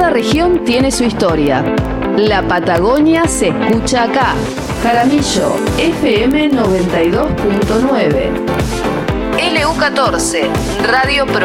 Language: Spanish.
Cada región tiene su historia. La Patagonia se escucha acá. Jaramillo, FM 92.9. LU14, Radio Pro.